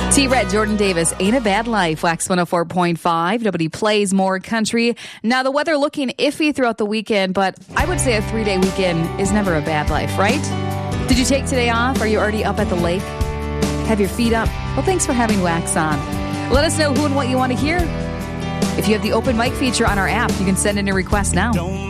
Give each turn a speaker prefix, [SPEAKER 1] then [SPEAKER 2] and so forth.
[SPEAKER 1] T-Red, Jordan Davis, Ain't a Bad Life, Wax 104.5. Nobody plays more country. Now, the weather looking iffy throughout the weekend, but I would say a 3-day weekend is never a bad life, right? Did you take today off? Are you already up at the lake? Have your feet up? Well, thanks for having Wax on. Let us know who and what you want to hear. If you have the open mic feature on our app, you can send in a request now.